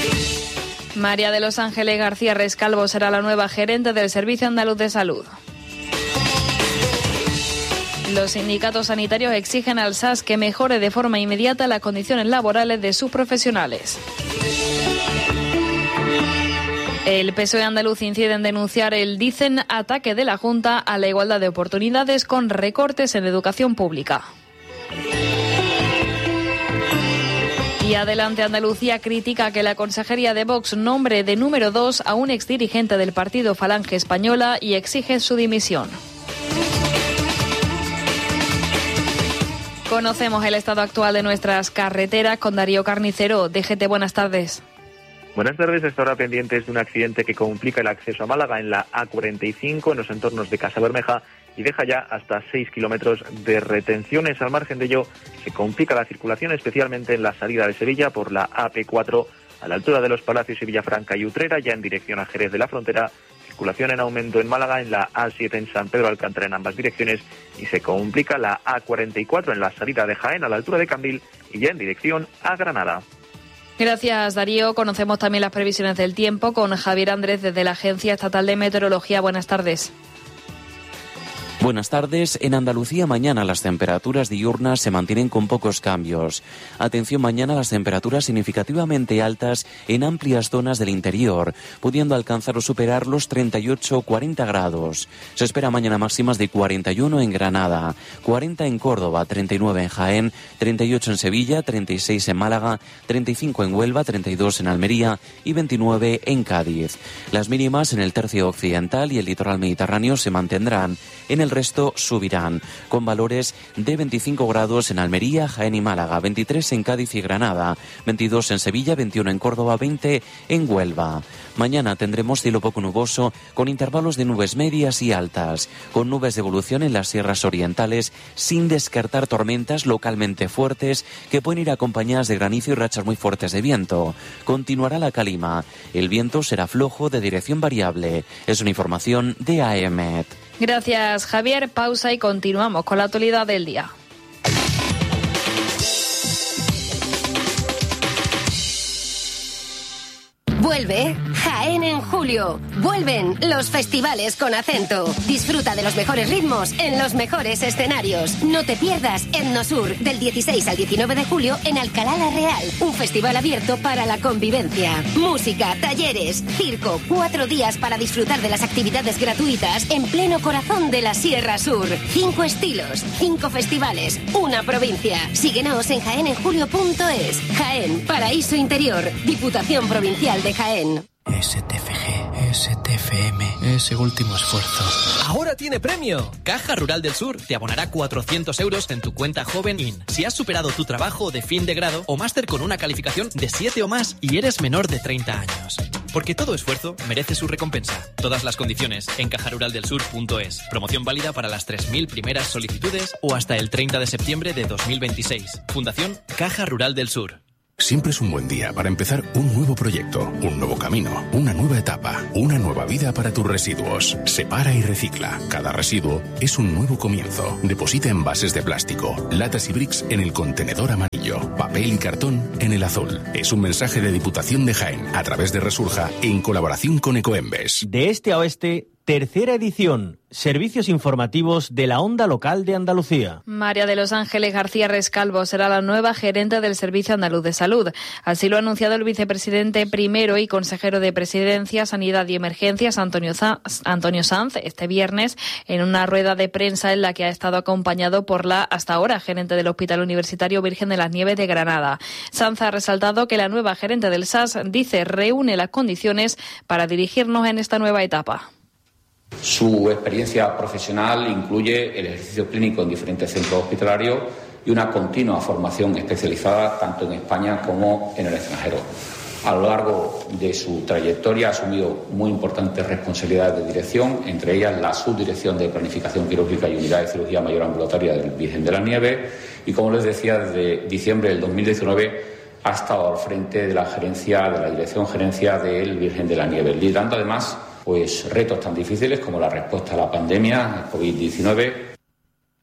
María de los Ángeles García Rescalvo será la nueva gerente del Servicio Andaluz de Salud. Los sindicatos sanitarios exigen al SAS que mejore de forma inmediata las condiciones laborales de sus profesionales. El PSOE andaluz incide en denunciar el, dicen, ataque de la Junta a la igualdad de oportunidades con recortes en educación pública. Y Adelante Andalucía critica que la Consejería de Vox nombre de número 2 a un exdirigente del partido Falange Española y exige su dimisión. Conocemos el estado actual de nuestras carreteras con Darío Carnicero. DGT, buenas tardes. Buenas tardes. Hasta ahora pendientes de un accidente que complica el acceso a Málaga en la A45 en los entornos de Casabermeja y deja ya hasta 6 kilómetros de retenciones. Al margen de ello, se complica la circulación, especialmente en la salida de Sevilla por la AP4 a la altura de los Palacios y Villafranca y Utrera, ya en dirección a Jerez de la Frontera. Circulación en aumento en Málaga en la A7 en San Pedro Alcántara en ambas direcciones y se complica la A44 en la salida de Jaén a la altura de Cambil y ya en dirección a Granada. Gracias, Darío. Conocemos también las previsiones del tiempo con Javier Andrés desde la Agencia Estatal de Meteorología. Buenas tardes. Buenas tardes. En Andalucía mañana las temperaturas diurnas se mantienen con pocos cambios. Atención, mañana las temperaturas significativamente altas en amplias zonas del interior, pudiendo alcanzar o superar los 38 o 40 grados. Se espera mañana máximas de 41 en Granada, 40 en Córdoba, 39 en Jaén, 38 en Sevilla, 36 en Málaga, 35 en Huelva, 32 en Almería y 29 en Cádiz. Las mínimas en el tercio occidental y el litoral mediterráneo se mantendrán. En el resto subirán, con valores de 25 grados en Almería, Jaén y Málaga, 23 en Cádiz y Granada, 22 en Sevilla, 21 en Córdoba, 20 en Huelva. Mañana tendremos cielo poco nuboso, con intervalos de nubes medias y altas, con nubes de evolución en las sierras orientales, sin descartar tormentas localmente fuertes que pueden ir acompañadas de granizo y rachas muy fuertes de viento. Continuará la calima. El viento será flojo de dirección variable. Es una información de AEMET. Gracias, Javier. Pausa y continuamos con la actualidad del día. Vuelve Jaén en julio. Vuelven los festivales con acento. Disfruta de los mejores ritmos en los mejores escenarios. No te pierdas Etnosur del 16 al 19 de julio en Alcalá la Real. Un festival abierto para la convivencia. Música, talleres, circo. 4 días para disfrutar de las actividades gratuitas en pleno corazón de la Sierra Sur. 5 estilos, 5 festivales, una provincia. Síguenos en jaenenjulio.es. Jaén, Paraíso Interior, Diputación Provincial de Jaén. STFG, STFM, ese último esfuerzo. ¡Ahora tiene premio! Caja Rural del Sur te abonará 400 euros en tu cuenta Joven IN si has superado tu trabajo de fin de grado o máster con una calificación de 7 o más y eres menor de 30 años. Porque todo esfuerzo merece su recompensa. Todas las condiciones en cajaruraldelsur.es. Promoción válida para las 3.000 primeras solicitudes o hasta el 30 de septiembre de 2026. Fundación Caja Rural del Sur. Siempre es un buen día para empezar un nuevo proyecto, un nuevo camino, una nueva etapa, una nueva vida para tus residuos. Separa y recicla. Cada residuo es un nuevo comienzo. Deposita envases de plástico, latas y bricks en el contenedor amarillo, papel y cartón en el azul. Es un mensaje de Diputación de Jaén a través de Resurja en colaboración con Ecoembes. De este a oeste, tercera edición. Servicios informativos de la Onda Local de Andalucía. María de los Ángeles García Rescalvo será la nueva gerente del Servicio Andaluz de Salud. Así lo ha anunciado el vicepresidente primero y consejero de Presidencia, Sanidad y Emergencias, Antonio Sanz, este viernes, en una rueda de prensa en la que ha estado acompañado por la, hasta ahora, gerente del Hospital Universitario Virgen de las Nieves de Granada. Sanz ha resaltado que la nueva gerente del SAS, dice, reúne las condiciones para dirigirnos en esta nueva etapa. Su experiencia profesional incluye el ejercicio clínico en diferentes centros hospitalarios y una continua formación especializada tanto en España como en el extranjero. A lo largo de su trayectoria ha asumido muy importantes responsabilidades de dirección, entre ellas la subdirección de Planificación Quirúrgica y Unidad de Cirugía Mayor Ambulatoria del Virgen de las Nieves y, como les decía, desde diciembre del 2019 ha estado al frente de la Dirección Gerencia del Virgen de las Nieves, liderando además retos tan difíciles como la respuesta a la pandemia, COVID-19.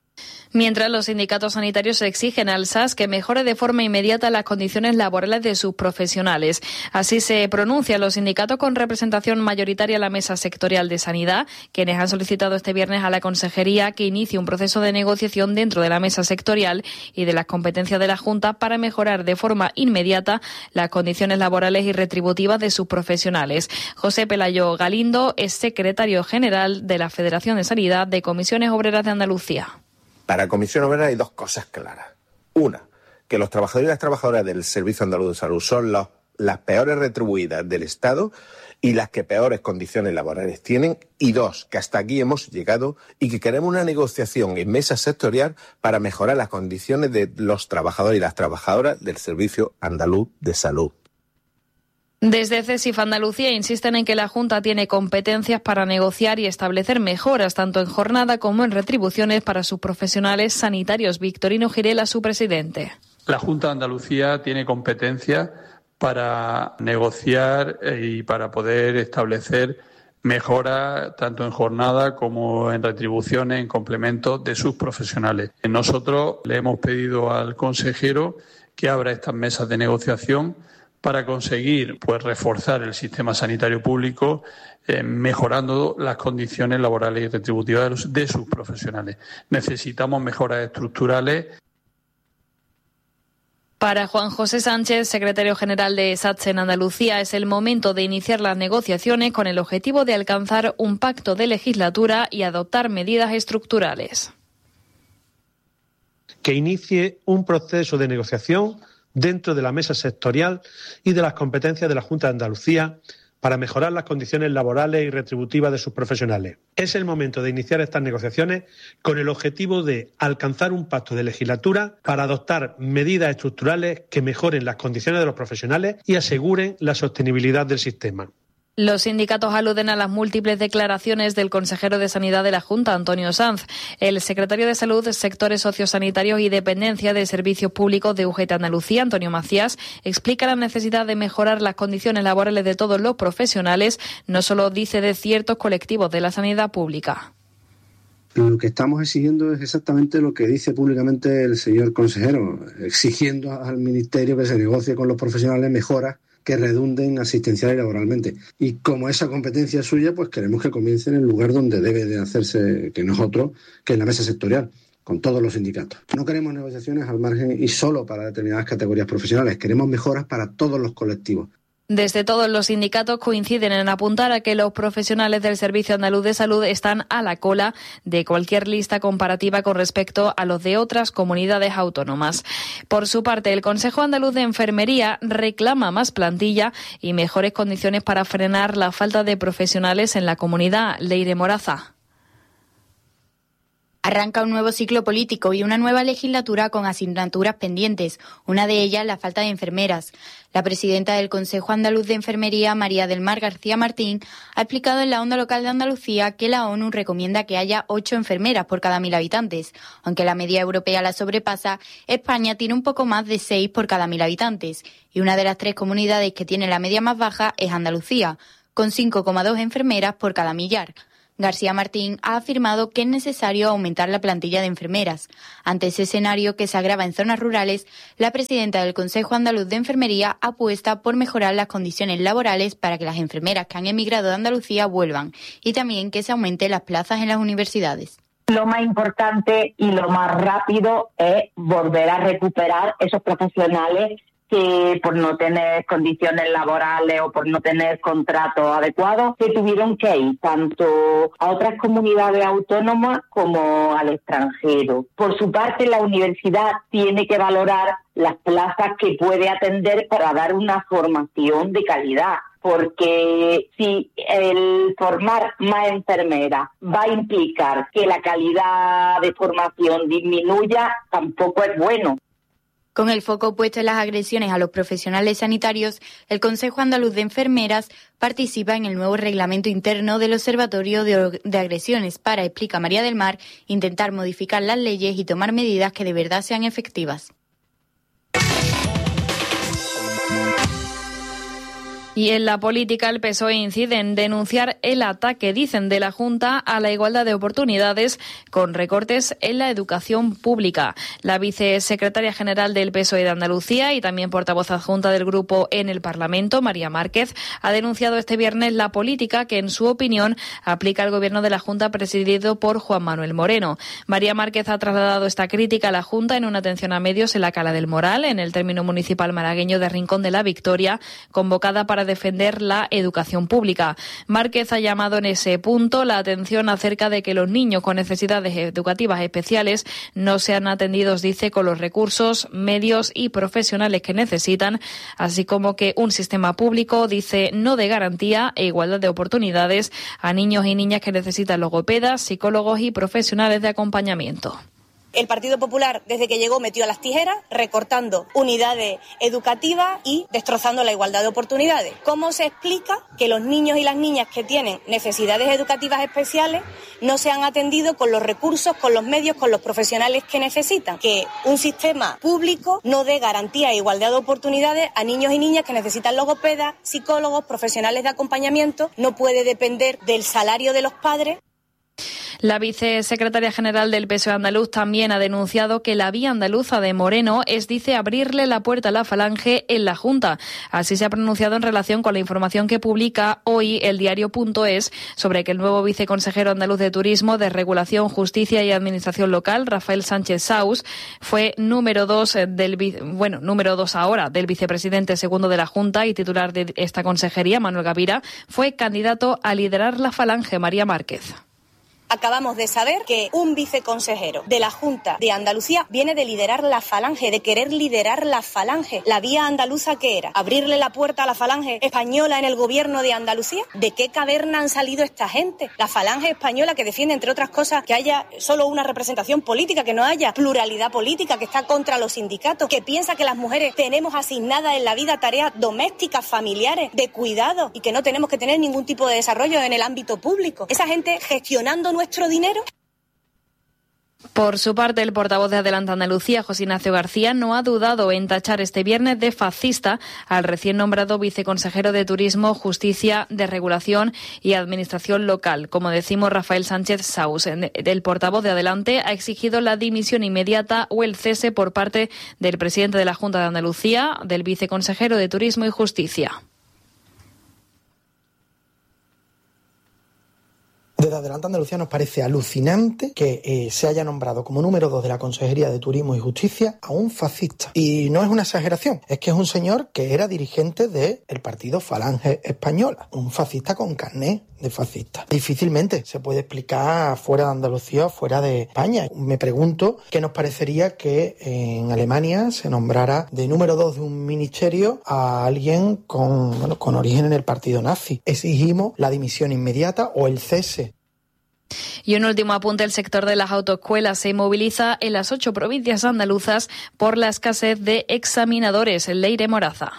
Mientras, los sindicatos sanitarios exigen al SAS que mejore de forma inmediata las condiciones laborales de sus profesionales. Así se pronuncian los sindicatos con representación mayoritaria en la Mesa Sectorial de Sanidad, quienes han solicitado este viernes a la Consejería que inicie un proceso de negociación dentro de la Mesa Sectorial y de las competencias de la Junta para mejorar de forma inmediata las condiciones laborales y retributivas de sus profesionales. José Pelayo Galindo es secretario general de la Federación de Sanidad de Comisiones Obreras de Andalucía. Para Comisión Obrera hay dos cosas claras. Una, que los trabajadores y las trabajadoras del Servicio Andaluz de Salud son las peores retribuidas del Estado y las que peores condiciones laborales tienen. Y dos, que hasta aquí hemos llegado y que queremos una negociación en mesa sectorial para mejorar las condiciones de los trabajadores y las trabajadoras del Servicio Andaluz de Salud. Desde CESIF Andalucía insisten en que la Junta tiene competencias para negociar y establecer mejoras tanto en jornada como en retribuciones para sus profesionales sanitarios. Victorino Girela, su presidente. La Junta de Andalucía tiene competencias para negociar y para poder establecer mejoras tanto en jornada como en retribuciones, en complementos de sus profesionales. Nosotros le hemos pedido al consejero que abra estas mesas de negociación para conseguir reforzar el sistema sanitario público, mejorando las condiciones laborales y retributivas de sus profesionales. Necesitamos mejoras estructurales. Para Juan José Sánchez, secretario general de SATSE en Andalucía, es el momento de iniciar las negociaciones con el objetivo de alcanzar un pacto de legislatura y adoptar medidas estructurales. Que inicie un proceso de negociación dentro de la mesa sectorial y de las competencias de la Junta de Andalucía para mejorar las condiciones laborales y retributivas de sus profesionales. Es el momento de iniciar estas negociaciones con el objetivo de alcanzar un pacto de legislatura para adoptar medidas estructurales que mejoren las condiciones de los profesionales y aseguren la sostenibilidad del sistema. Los sindicatos aluden a las múltiples declaraciones del consejero de Sanidad de la Junta, Antonio Sanz. El secretario de Salud, Sectores Sociosanitarios y Dependencia de Servicios Públicos de UGT Andalucía, Antonio Macías, explica la necesidad de mejorar las condiciones laborales de todos los profesionales, no solo dice de ciertos colectivos de la sanidad pública. Lo que estamos exigiendo es exactamente lo que dice públicamente el señor consejero, exigiendo al Ministerio que se negocie con los profesionales mejoras que redunden asistencial y laboralmente. Y como esa competencia es suya, pues queremos que comience en el lugar donde debe de hacerse, que nosotros, que en la mesa sectorial, con todos los sindicatos. No queremos negociaciones al margen y solo para determinadas categorías profesionales, queremos mejoras para todos los colectivos. Desde todos los sindicatos coinciden en apuntar a que los profesionales del Servicio Andaluz de Salud están a la cola de cualquier lista comparativa con respecto a los de otras comunidades autónomas. Por su parte, el Consejo Andaluz de Enfermería reclama más plantilla y mejores condiciones para frenar la falta de profesionales en la comunidad. Leire Moraza. Arranca un nuevo ciclo político y una nueva legislatura con asignaturas pendientes, una de ellas la falta de enfermeras. La presidenta del Consejo Andaluz de Enfermería, María del Mar García Martín, ha explicado en la Onda Local de Andalucía que la ONU recomienda que haya 8 enfermeras por cada 1.000 habitantes. Aunque la media europea la sobrepasa, España tiene un poco más de 6 por cada 1.000 habitantes. Y una de las 3 comunidades que tiene la media más baja es Andalucía, con 5,2 enfermeras por cada millar. García Martín ha afirmado que es necesario aumentar la plantilla de enfermeras. Ante ese escenario que se agrava en zonas rurales, la presidenta del Consejo Andaluz de Enfermería apuesta por mejorar las condiciones laborales para que las enfermeras que han emigrado de Andalucía vuelvan y también que se aumenten las plazas en las universidades. Lo más importante y lo más rápido es volver a recuperar esos profesionales que por no tener condiciones laborales o por no tener contratos adecuados, se tuvieron que ir tanto a otras comunidades autónomas como al extranjero. Por su parte, la universidad tiene que valorar las plazas que puede atender para dar una formación de calidad. Porque si el formar más enfermeras va a implicar que la calidad de formación disminuya, tampoco es bueno. Con el foco puesto en las agresiones a los profesionales sanitarios, el Consejo Andaluz de Enfermeras participa en el nuevo reglamento interno del Observatorio de Agresiones para, explica María del Mar, intentar modificar las leyes y tomar medidas que de verdad sean efectivas. Y en la política, el PSOE incide en denunciar el ataque, dicen, de la Junta a la igualdad de oportunidades con recortes en la educación pública. La vicesecretaria general del PSOE de Andalucía y también portavoz adjunta del grupo en el Parlamento, María Márquez, ha denunciado este viernes la política que, en su opinión, aplica el gobierno de la Junta presidido por Juan Manuel Moreno. María Márquez ha trasladado esta crítica a la Junta en una atención a medios en la Cala del Moral, en el término municipal malagueño de Rincón de la Victoria, convocada para defender la educación pública. Márquez ha llamado en ese punto la atención acerca de que los niños con necesidades educativas especiales no sean atendidos, dice, con los recursos, medios y profesionales que necesitan, así como que un sistema público, dice, no de garantía e igualdad de oportunidades a niños y niñas que necesitan logopedas, psicólogos y profesionales de acompañamiento. El Partido Popular, desde que llegó, metió las tijeras, recortando unidades educativas y destrozando la igualdad de oportunidades. ¿Cómo se explica que los niños y las niñas que tienen necesidades educativas especiales no sean atendidos con los recursos, con los medios, con los profesionales que necesitan? Que un sistema público no dé garantía e igualdad de oportunidades a niños y niñas que necesitan logopedas, psicólogos, profesionales de acompañamiento. No puede depender del salario de los padres. La vicesecretaria general del PSOE andaluz también ha denunciado que la vía andaluza de Moreno es, dice, abrirle la puerta a la Falange en la Junta. Así se ha pronunciado en relación con la información que publica hoy el diario.es sobre que el nuevo viceconsejero andaluz de Turismo, de Regulación, Justicia y Administración Local, Rafael Sánchez Saus, fue número 2 ahora del vicepresidente segundo de la Junta y titular de esta consejería, Manuel Gavira, fue candidato a liderar la Falange, María Márquez. Acabamos de saber que un viceconsejero de la Junta de Andalucía viene de liderar la Falange, de querer liderar la Falange. ¿La vía andaluza qué era? ¿Abrirle la puerta a la Falange española en el gobierno de Andalucía? ¿De qué caverna han salido esta gente? La Falange española que defiende, entre otras cosas, que haya solo una representación política, que no haya pluralidad política, que está contra los sindicatos, que piensa que las mujeres tenemos asignadas en la vida tareas domésticas, familiares, de cuidado y que no tenemos que tener ningún tipo de desarrollo en el ámbito público. Esa gente gestionando nuestro dinero. Por su parte, el portavoz de Adelante Andalucía, José Ignacio García, no ha dudado en tachar este viernes de fascista al recién nombrado viceconsejero de Turismo, Justicia, de Regulación y Administración Local. Como decimos, Rafael Sánchez Saus, el portavoz de Adelante, ha exigido la dimisión inmediata o el cese por parte del presidente de la Junta de Andalucía, del viceconsejero de Turismo y Justicia. Desde Adelante Andalucía nos parece alucinante que se haya nombrado como número 2 de la Consejería de Turismo y Justicia a un fascista. Y no es una exageración, es que es un señor que era dirigente del partido Falange Española, un fascista con carné de fascista. Difícilmente se puede explicar fuera de Andalucía o fuera de España. Me pregunto qué nos parecería que en Alemania se nombrara de número 2 de un ministerio a alguien con origen en el partido nazi. Exigimos la dimisión inmediata o el cese. Y un último apunte, el sector de las autoescuelas se moviliza en las 8 provincias andaluzas por la escasez de examinadores. Leire Moraza.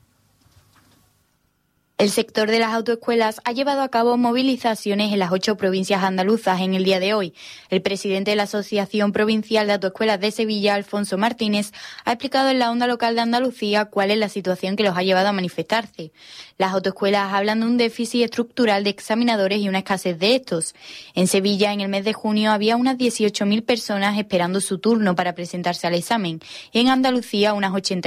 El sector de las autoescuelas ha llevado a cabo movilizaciones en las 8 provincias andaluzas en el día de hoy. El presidente de la Asociación Provincial de Autoescuelas de Sevilla, Alfonso Martínez, ha explicado en la Onda Local de Andalucía cuál es la situación que los ha llevado a manifestarse. Las autoescuelas hablan de un déficit estructural de examinadores y una escasez de estos. En Sevilla, en el mes de junio, había unas 18.000 personas esperando su turno para presentarse al examen y en Andalucía unas 80.